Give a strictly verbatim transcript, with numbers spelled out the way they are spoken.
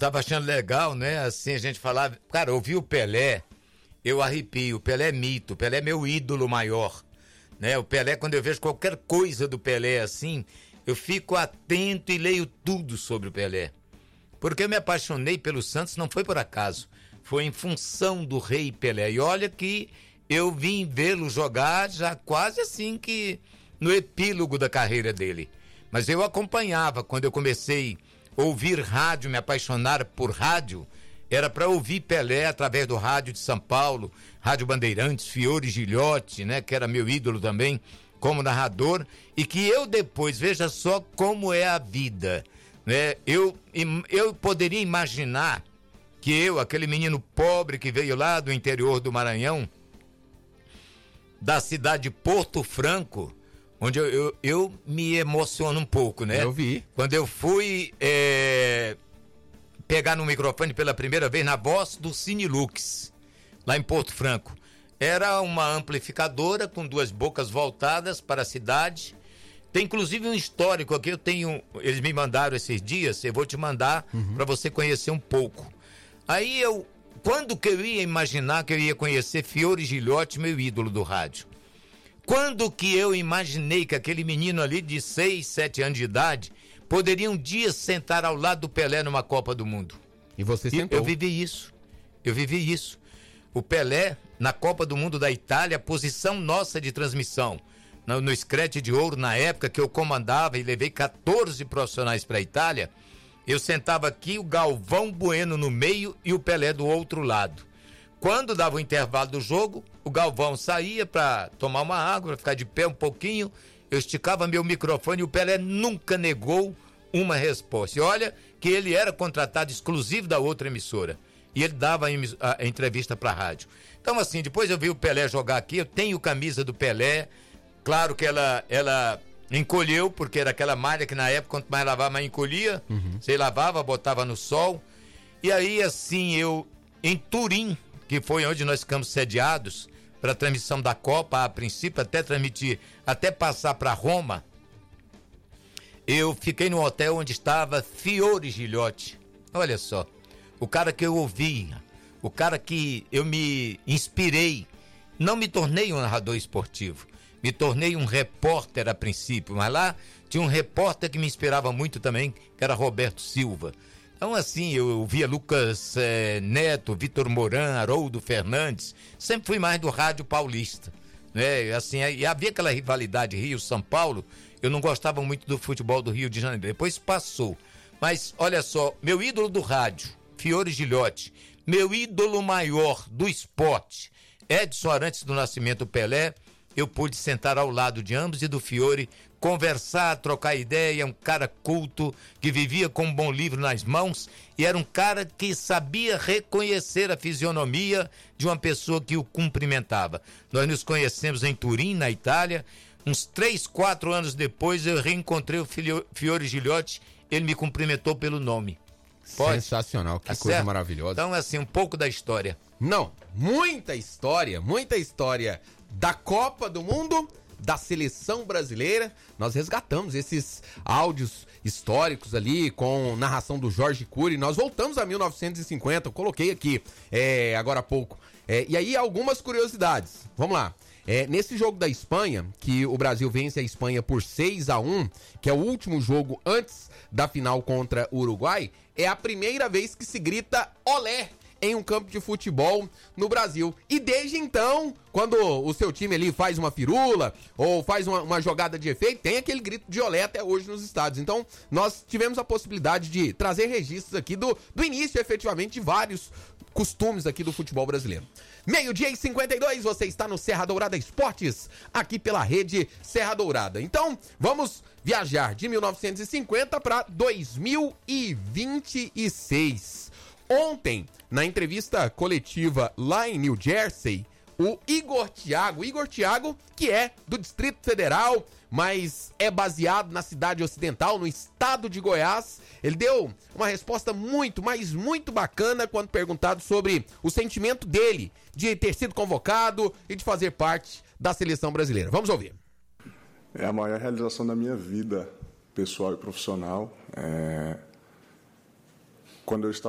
tava achando legal, né? Assim, a gente falava... Cara, ouvir o Pelé, eu arrepio. O Pelé é mito, o Pelé é meu ídolo maior. Né? O Pelé, quando eu vejo qualquer coisa do Pelé assim, eu fico atento e leio tudo sobre o Pelé. Porque eu me apaixonei pelo Santos, não foi por acaso. Foi em função do Rei Pelé. E olha que eu vim vê-lo jogar já quase assim que no epílogo da carreira dele. Mas eu acompanhava quando eu comecei a ouvir rádio, me apaixonar por rádio, era para ouvir Pelé através do rádio de São Paulo, Rádio Bandeirantes, Fiore Gilhote, né, que era meu ídolo também, como narrador, e que eu depois, veja só como é a vida, né, eu, eu poderia imaginar que eu, aquele menino pobre que veio lá do interior do Maranhão, da cidade de Porto Franco, onde eu, eu, eu me emociono um pouco, né? Eu vi. Quando eu fui é, pegar no microfone pela primeira vez na voz do Cinelux, lá em Porto Franco. Era uma amplificadora com duas bocas voltadas para a cidade. Tem inclusive um histórico aqui, eu tenho, eles me mandaram esses dias, eu vou te mandar uhum. para você conhecer um pouco. Aí eu, quando que eu ia imaginar que eu ia conhecer Fiore Gilhote, meu ídolo do rádio? Quando que eu imaginei que aquele menino ali de seis, sete anos de idade poderia um dia sentar ao lado do Pelé numa Copa do Mundo? E você sentou? Eu vivi isso, eu vivi isso. O Pelé, na Copa do Mundo da Itália, a posição nossa de transmissão, no, no Screte de Ouro, na época que eu comandava e levei quatorze profissionais para a Itália, eu sentava aqui, o Galvão Bueno no meio e o Pelé do outro lado. Quando dava o intervalo do jogo, o Galvão saía para tomar uma água, para ficar de pé um pouquinho, eu esticava meu microfone e o Pelé nunca negou uma resposta. E olha que ele era contratado exclusivo da outra emissora. E ele dava a, a entrevista para a rádio. Então assim, depois eu vi o Pelé jogar aqui, eu tenho camisa do Pelé, claro que ela, ela encolheu, porque era aquela malha que na época, quanto mais lavava, mais encolhia. Uhum. Você lavava, botava no sol. E aí assim, eu, em Turim, que foi onde nós ficamos sediados para a transmissão da Copa, a princípio, até transmitir, até passar para Roma, eu fiquei no hotel onde estava Fiore Gilhote. Olha só, o cara que eu ouvia, o cara que eu me inspirei. Não me tornei um narrador esportivo, me tornei um repórter a princípio, mas lá tinha um repórter que me inspirava muito também, que era Roberto Silva. Então assim, eu via Lucas eh, Neto, Vitor Moran, Haroldo Fernandes, sempre fui mais do rádio paulista, né? Assim, e havia aquela rivalidade Rio-São Paulo, eu não gostava muito do futebol do Rio de Janeiro, depois passou. Mas olha só, meu ídolo do rádio, Fiore Gilhote, meu ídolo maior do esporte, Edson Arantes do Nascimento Pelé, eu pude sentar ao lado de ambos e do Fiore, conversar, trocar ideia, um cara culto, que vivia com um bom livro nas mãos e era um cara que sabia reconhecer a fisionomia de uma pessoa que o cumprimentava. Nós nos conhecemos em Turim, na Itália, uns três, quatro anos depois eu reencontrei o Fiore Gilhote, ele me cumprimentou pelo nome. Pode? Sensacional, que Tá coisa certo? maravilhosa. Então, assim, um pouco da história. Não, muita história, muita história da Copa do Mundo, da seleção brasileira. Nós resgatamos esses áudios históricos ali com narração do Jorge Cury. Nós voltamos a mil novecentos e cinquenta, eu coloquei aqui é, agora há pouco. É, e aí algumas curiosidades. Vamos lá. É, nesse jogo da Espanha, que o Brasil vence a Espanha por seis a um, que é o último jogo antes da final contra o Uruguai, é a primeira vez que se grita olé em um campo de futebol no Brasil. E desde então, quando o seu time ali faz uma firula ou faz uma, uma jogada de efeito, tem aquele grito de olé até hoje nos estádios. Então, nós tivemos a possibilidade de trazer registros aqui do, do início, efetivamente, de vários costumes aqui do futebol brasileiro. Meio-dia e cinquenta e dois, você está no Serra Dourada Esportes, aqui pela rede Serra Dourada. Então, vamos viajar de mil novecentos e cinquenta para dois mil e vinte e seis. Ontem, na entrevista coletiva lá em New Jersey, o Igor Thiago, Igor Thiago, que é do Distrito Federal, mas é baseado na cidade ocidental, no estado de Goiás, ele deu uma resposta muito, mas muito bacana quando perguntado sobre o sentimento dele de ter sido convocado e de fazer parte da seleção brasileira. Vamos ouvir. É a maior realização da minha vida pessoal e profissional. É... Quando eu estava